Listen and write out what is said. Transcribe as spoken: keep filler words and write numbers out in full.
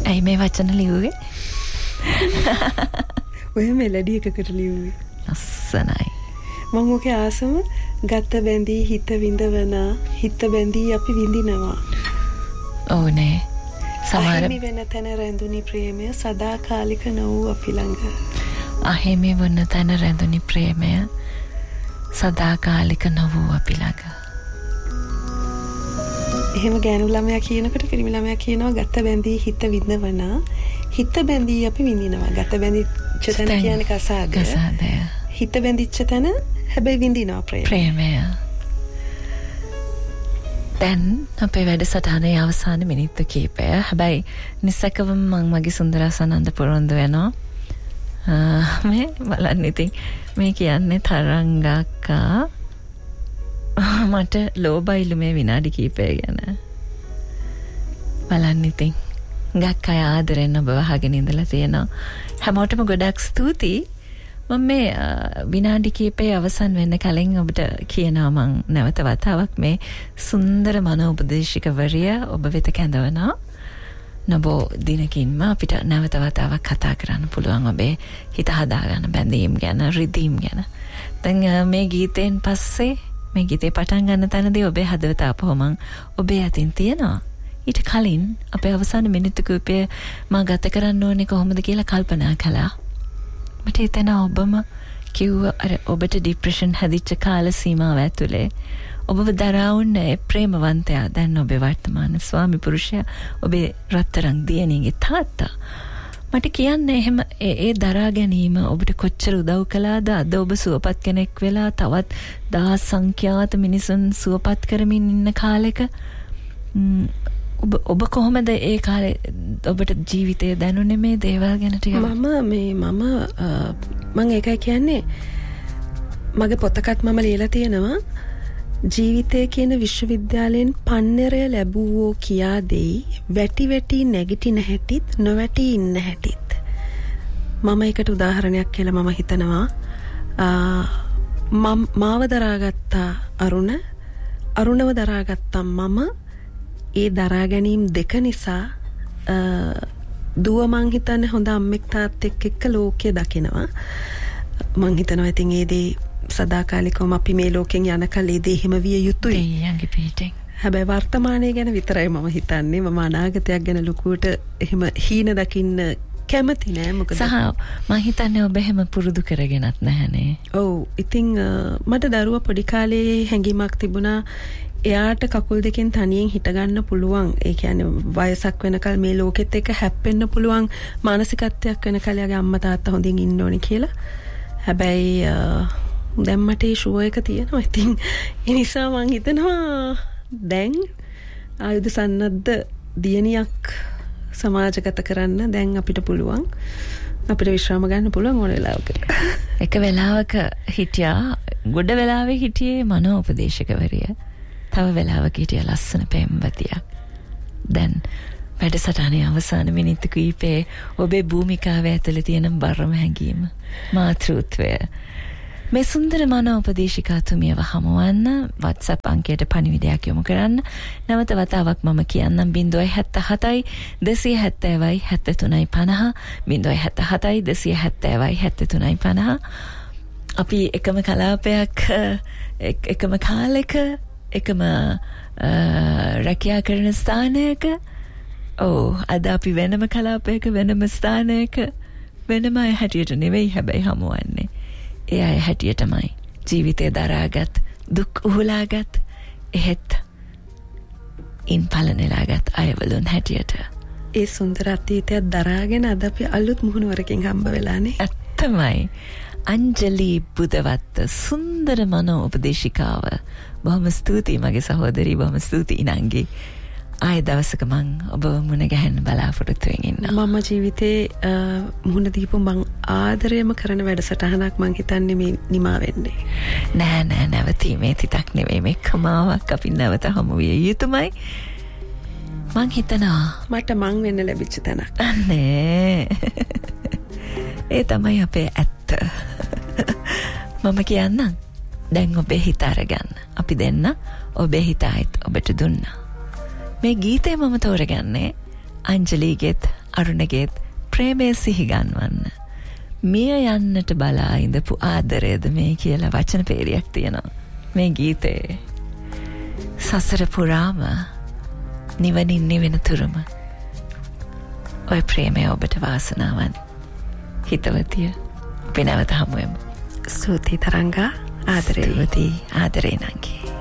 ඇයි මේ වචන ලිව්වේ? ඔය මෙලඩි එකකට ලිව්වේ. අස්සනයි. මම ඔකේ ආසම ගත බැඳී හිත විඳවන හිත බැඳී අපි විඳිනවා. ඔව් නේ. සමහර අහිමි වෙන තැන රැඳුනි ප්‍රේමය සදාකාලික නොවූ අපි ළඟ. අහිමි වෙන තැන රැඳුනි ප්‍රේමය සදාකාලික නොවූ අපි ළඟ. එහෙම ගෑනු ළමයා කියනකොට පිරිමි ළමයා කියනවා ගත බැඳී හිත විඳවන හිත බැඳී අපි විඳිනවා. ගත බැඳිච්ච තැන කියන්නේ කසාද. කසාදය. හිත බැඳිච්ච තැන හැබැයි විඳිනවා ප්‍රේමය. ප්‍රේමය. දැන් අපේ වැඩසටහනේ අවසාන මිනිත්තු කීපය. හැබැයි නිසකවම මම මගේ සුන්දරසනන්ද පොරොන්දු වෙනවා. මේ බලන්න ඉතින් මේ කියන්නේ තරංගක්කා මට ලෝබයිලු මේ විනාඩි කීපය ගැන. බලන්න ඉතින් ගක් අය ආදරෙන් ඔබ වහගෙන ඉඳලා තියෙනවා. හැමෝටම ගොඩක් ස්තුතියි. මම මේ විනාඩි කීපේ අවසන් වෙන්න කලින් ඔබට කියනවා මං නැවත වතාවක් මේ සුන්දර මනෝපදේශකවරිය ඔබ වෙත කැඳවනවා. නබෝ දිනකින්ම අපිට නැවත වතාවක් කතා කරන්න පුළුවන් ඔබේ හිත හදාගන්න බැඳීම් ගැන, රිදීම් ගැන. දැන් මේ ගීතෙන් පස්සේ මේ ගීතේ පටන් ගන්න තැනදී ඔබේ හදවත අපව මං ඔබේ අතින් තියනවා. ඊට කලින් අපේ අවසාන මිනිත්තු කීපය මම ගත කරන්න ඕනේ කොහොමද කියලා කල්පනා කළා. මට හිතෙන ඔබම කිව්ව අර ඔබට ડિප්‍රෙෂන් හැදිච්ච කාල සීමාව ඇතුලේ ඔබව දරාවුන්න ඒ ප්‍රේමවන්තයා දැන් ඔබේ වර්තමාන ස්වාමි පුරුෂයා ඔබේ රත්තරන් දියණියගේ තාත්තා මට කියන්නේ එහෙම ඒ දරා ගැනීම ඔබට කොච්චර උදව් කළාද? අද ඔබ සුවපත් කෙනෙක් වෙලා තවත් දහස් සංඛ්‍යාත මිනිසුන් සුවපත් කරමින් ඉන්න කාලෙක ඔබ ඔබ කොහොමද ඒ කාලේ ඔබට ජීවිතය දැනුනේ මේ දේවල් ගැන ටික? මම මේ මම මම ඒකයි කියන්නේ මගේ පොතකත් මම ලියලා තියෙනවා ජීවිතය කියන විශ්වවිද්‍යාලයෙන් පන්නරය ලැබුවෝ කියා දෙයි වැටි වැටි නැගිටින හැටිත් නොවැටි ඉන්න හැටිත්. මම ඒකට උදාහරණයක් කියලා මම හිතනවා මම මාව දරාගත්තා අරුණ අරුණව දරාගත්තා මම ඒ දරා ගැනීම දෙක නිසා දුව මං හිතන්නේ හොඳ අම්මෙක් තාත්තෙක් එක්ක ලෝකය දකිනවා. මං හිතනවා ඉතින් ඒ දේ සදාකාලිකවම අපි මේ ලෝකෙන් යන කල් ඒ දේ හිම විය යුතුයි. දෙයියන්ගේ පිටින්. හැබැයි වර්තමානයේ ගැන විතරයි මම හිතන්නේ. මම අනාගතයක් ගැන ලොකුවට එහෙම හීන දකින්න කැමති නෑ. මොකද සහ මං හිතන්නේ ඔබ එහෙම පුරුදු කරගෙනත් නැහනේ. ඔව්. ඉතින් මට දරුවා පොඩි කාලේ හැඟීමක් තිබුණා එයාට කකුල් දෙකෙන් තනියෙන් හිට ගන්න පුළුවන්. ඒ කියන්නේ වයසක් වෙනකල් මේ ලෝකෙත් එක්ක හැප්පෙන්න පුළුවන් මානසිකත්වයක් වෙනකල් යාගේ අම්මා තාත්තා හොඳින් ඉන්න ඕනේ කියලා. හැබැයි දැන් මට ඒ ෂුවර් එක තියෙනවා. ඉතින් ඒ නිසා මං හිතනවා දැන් ආයුධ සන්නද්ධ දියණියක් සමාජගත කරන්න දැන් අපිට පුළුවන්. අපිට විශ්‍රාම ගන්න පුළුවන් ඕන වෙලාවක. එක වෙලාවක හිටියා ගොඩ වෙලාවේ හිටියේ මනෝපදේශකවරිය. තව වෙලාවක හිටිය ලස්සන පෙම්වතියක්. දැන් වැඩසටහනේ අවසාන මිනිත්තු කීපේ ඔබේ භූමිකාව ඇතුළේ තියෙන බරම හැඟීම මාතෘත්වය මේ සුන්දර මනෝපදේශිකාතුමියව හමුවන්න WhatsApp අංකයට පණිවිඩයක් යොමු කරන්න. නැවත වතාවක් මම කියන්නම් ज़ीरो सात सात दो सात सात सात तीन पचास ज़ीरो सात सात दो सात सात सात तीन पचास අපි එකම කලාපයක් එකම කාලෙක එකම රැකියා කරන ස්ථානයක ඕ අද අපි වෙනම කලාපයක වෙනම ස්ථානයක වෙනම අය හැටියට නෙවෙයි හැබැයි හමුවන්නේ ඒ අය හැටියටමයි ජීවිතය දරාගත් දුක් උහුලාගත් එහෙත් ඉන් පලනෙලාගත් අයවලුන් හැටියට ඒ සුන්දර අතීතයක් දරාගෙන අද අපි අලුත් මුහුණුවරකින් හම්බ වෙලානේ. ඇත්තමයි. අංජලි බුදවත්ත සුන්දර මනෝ උපදේශිකාව. බොහොම ස්තුතියි මගේ සහෝදරී. බොහොම ස්තුතියි නංගි. ආය දවසක මං ඔබ මුණ ගැහෙන්න බලාපොරොත්තු වෙමින් ඉන්නවා. මම ජීවිතේ මුහුණ දීපු මං ආදරයම කරන වැඩසටහනක් මං හිතන්නේ මේ නිමා වෙන්නේ. නෑ නෑ නැවතීමේ තිතක් නෙවෙයි මේ කමාවක් අපි නැවත හමු විය යුතුමයි. මං හිතනවා මට මං වෙන්න ලැබිච්ච තැනක්. අනේ ඒ තමයි අපේ ඇත්ත. මම කියන්නම් දැන් ඔබේ හිත අරගන්න. අපි දෙන්න ඔබේ හිත ආයිත් ඔබට දුන්නා. මේ ගීතය මම තෝරගන්නේ අංජලිගෙත් අරුණගෙත් ප්‍රේමය සිහිගන්වන්න. මිය යන්නට බලා ඉඳපු ආදරයද මේ කියලා වචන පේරියක් තියෙනවා මේ ගීතේ. සසර පුරාම නිවනින් නිවෙන තුරුම ඔය ප්‍රේමය ඔබට වාසනාවන්. හිතවතිය අපි නැවත හමුවෙමු. ස්තුතියි තරංගා. ආදරේ. ස්තුතියි ආදරේ නංගී.